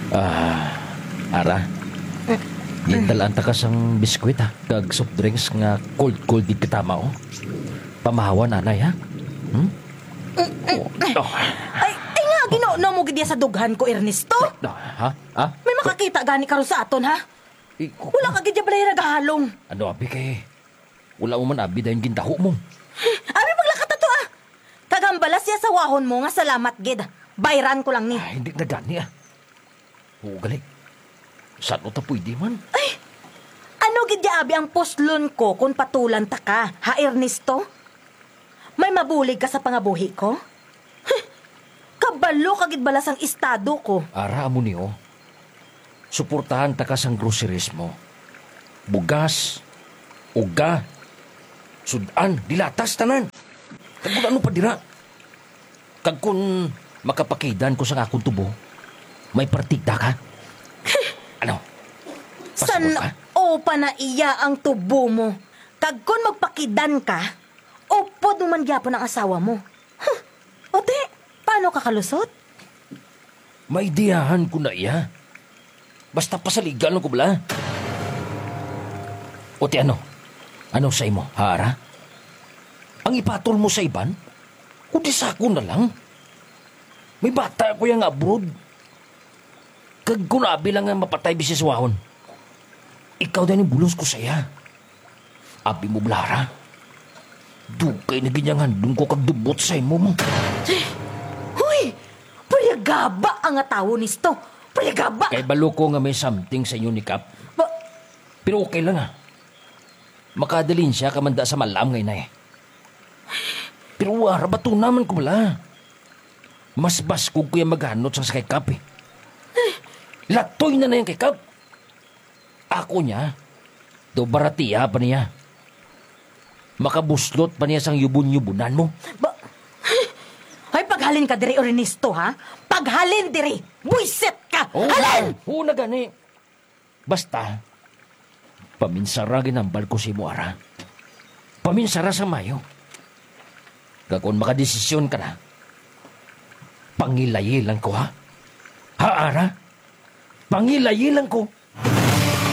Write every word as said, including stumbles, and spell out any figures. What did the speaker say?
Ah, Ara. Gintalaan ta ka sang biskwit ha. Kag soft drinks nga cold-cold di katama o. Pamahawan anay ha. Hmm? Oh. Ay, ay nga, ginoo mo gid sa dughan ko, Ernesto. Ha? Ha? May makakita gani karon sa aton, ha? Eh, Wala ka gid balay nagahalong. Ano abi kay? Wala mo man abi dahil gintaho mo. Abi paglakat ato ah. Kagambalas siya sa wahon mo nga salamat gid. Bayran ko lang ni. Ay, hindi na gani ah. Oo, gali. Saan o ta pwede man? Ay, ano gid ya abi ang poslon ko kung patulan ta ka, ha Ernesto? May mabulig ka sa pangabuhi ko? Huh, kabalo ka gid balas ang estado ko. Ara mo niyo. Suportahan ta ka sang groceries mo. Bugas, uga, sudan, dilatas tanan. Kag kung ano pa dira. Kag kung makapakidan ko sa akong tubo, may partida ka. Ano? San Pasabot ka? o pa na iya ang tubo mo? Kag kung magpakidan ka, upod mo man gyapon ang asawa mo. Huh, o di, paano ka kalusot? May diyahan ko na iya. Basta pasaligan ko bala. O ti ano? Ano sa imo, Hara? Ang ipatol mo sa iban? O di sa ako na lang? May bata ko yung abroad. Kag kunabi lang nga mapatay bisis wahon. Ikaw din yung bulos ko saya. Abi mo blara. Dukay na ganyan handong ko kag dubot sa imo mo. Huy! Payagaba ang atawo nisto. Payagaba! Kay balo ko nga may something sa inyo ni Kap. Ba- Pero okay lang ah. Makadalin siya kamanda sa malam ngayon na eh. Pero wara ba ito naman ko bala? Mas bas kung kuya maghanot sa kay Kap eh. Latoy na na yung kay Kap. Ako niya, do baratiya pa niya. Makabuslot pa niya sang yubun-yubunan mo. Ba- Ay, paghalin ka diri, Ernesto, ha? Paghalin diri! Buisit ka! Oo, Halin! oo na gani. Basta, paminsara ginambal ko si Muara. Paminsara sa Mayo. Gagawin makadesisyon ka na. Pangilayi lang ko, ha? Ha, Ara? Pangilayi lang ko.